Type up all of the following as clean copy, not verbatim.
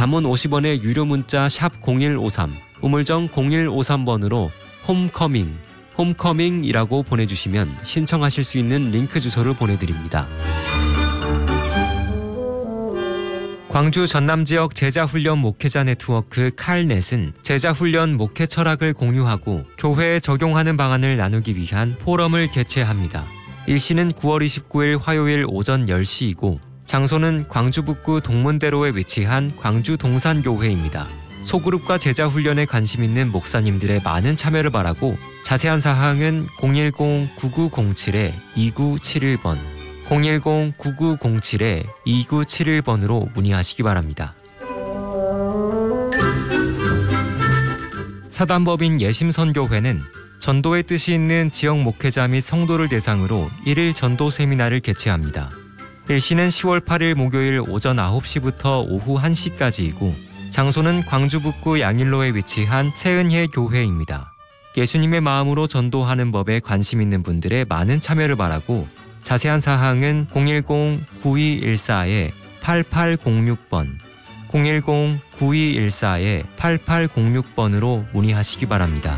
단문 50원의 유료 문자 샵 0153, 우물정 0153번으로 홈커밍이라고 보내주시면 신청하실 수 있는 링크 주소를 보내드립니다. 광주 전남 지역 제자훈련 목회자 네트워크 칼넷은 제자훈련 목회 철학을 공유하고 교회에 적용하는 방안을 나누기 위한 포럼을 개최합니다. 일시는 9월 29일 화요일 오전 10시이고 장소는 광주 북구 동문대로에 위치한 광주 동산교회입니다. 소그룹과 제자훈련에 관심 있는 목사님들의 많은 참여를 바라고 자세한 사항은 010-9907-2971번 010-9907-2971번으로 문의하시기 바랍니다. 사단법인 예심선교회는 전도의 뜻이 있는 지역 목회자 및 성도를 대상으로 1일 전도 세미나를 개최합니다. 일시는 10월 8일 목요일 오전 9시부터 오후 1시까지이고 장소는 광주 북구 양일로에 위치한 새은혜 교회입니다. 예수님의 마음으로 전도하는 법에 관심 있는 분들의 많은 참여를 바라고 자세한 사항은 010-9214-8806번 010-9214-8806번으로 문의하시기 바랍니다.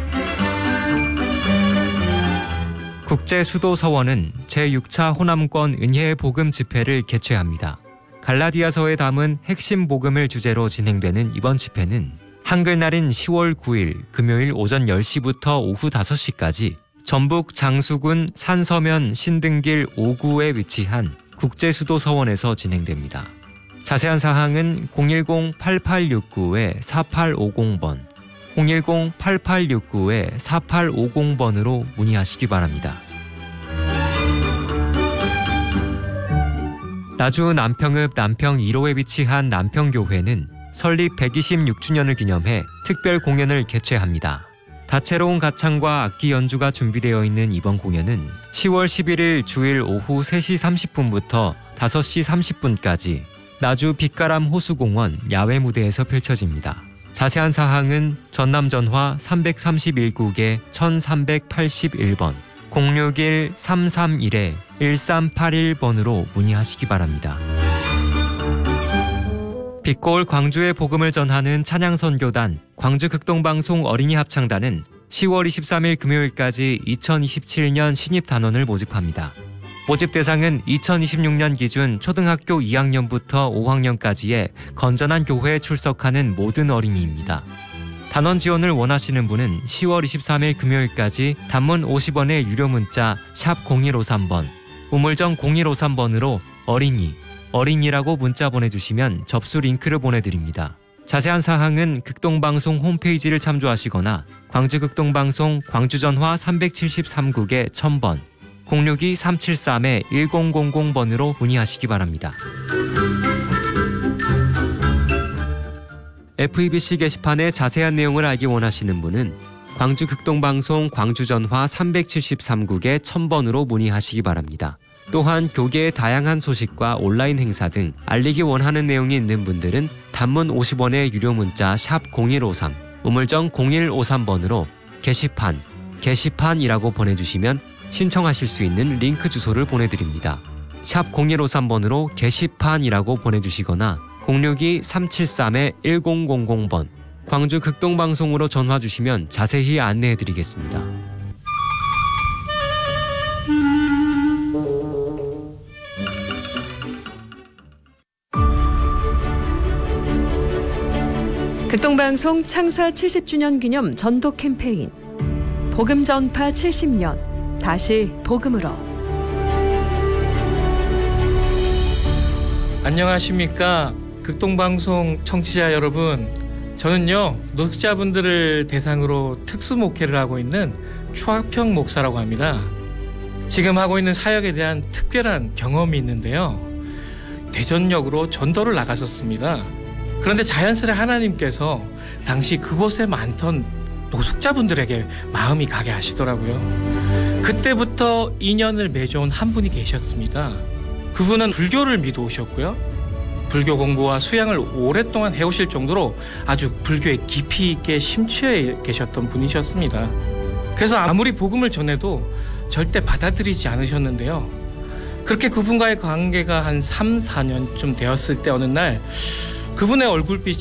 국제수도서원은 제6차 호남권 은혜의 복음 집회를 개최합니다. 갈라디아서에 담은 핵심 복음을 주제로 진행되는 이번 집회는 한글날인 10월 9일 금요일 오전 10시부터 오후 5시까지 전북 장수군 산서면 신등길 5구에 위치한 국제수도서원에서 진행됩니다. 자세한 사항은 010-8869-4850번, 010-8869-4850번으로 문의하시기 바랍니다. 나주 남평읍 남평 1호에 위치한 남평교회는 설립 126주년을 기념해 특별 공연을 개최합니다. 다채로운 가창과 악기 연주가 준비되어 있는 이번 공연은 10월 11일 주일 오후 3시 30분부터 5시 30분까지 나주 빛가람 호수공원 야외 무대에서 펼쳐집니다. 자세한 사항은 전남전화 331국에 1381번 061-331-1381번으로 문의하시기 바랍니다. 빛골 광주의 복음을 전하는 찬양선교단 광주극동방송 어린이 합창단은 10월 23일 금요일까지 2027년 신입단원을 모집합니다. 모집 대상은 2026년 기준 초등학교 2학년부터 5학년까지의 건전한 교회에 출석하는 모든 어린이입니다. 단원 지원을 원하시는 분은 10월 23일 금요일까지 단문 50원의 유료 문자 샵 0153번, 우물정 0153번으로 어린이라고 문자 보내주시면 접수 링크를 보내드립니다. 자세한 사항은 극동방송 홈페이지를 참조하시거나 광주극동방송 광주전화 373국에 1000번, 062-373-1000번으로 문의하시기 바랍니다. FEBC 게시판의 자세한 내용을 알기 원하시는 분은 광주극동방송 광주전화 373국에 1000번으로 문의하시기 바랍니다. 또한 교계의 다양한 소식과 온라인 행사 등 알리기 원하는 내용이 있는 분들은 단문 50원의 유료 문자 샵 0153, 우물정 0153번으로 게시판이라고 보내주시면 신청하실 수 있는 링크 주소를 보내드립니다. 샵 0153번으로 게시판이라고 보내주시거나 062-373-1000번 광주 극동방송으로 전화 주시면 자세히 안내해드리겠습니다. 극동방송 창사 70주년 기념 전도 캠페인 복음 전파 70년 다시 복음으로. 안녕하십니까 극동방송 청취자 여러분. 저는요 노숙자분들을 대상으로 특수 목회를 하고 있는 추학평 목사라고 합니다. 지금 하고 있는 사역에 대한 특별한 경험이 있는데요, 대전역으로 전도를 나갔었습니다. 그런데 자연스레 하나님께서 당시 그곳에 많던 노숙자분들에게 마음이 가게 하시더라고요. 그때부터 인연을 맺어온 한 분이 계셨습니다. 그분은 불교를 믿어오셨고요, 불교 공부와 수양을 오랫동안 해오실 정도로 아주 불교에 깊이 있게 심취해 계셨던 분이셨습니다. 그래서 아무리 복음을 전해도 절대 받아들이지 않으셨는데요, 그렇게 그분과의 관계가 한 3, 4년쯤 되었을 때 어느 날 그분의 얼굴빛이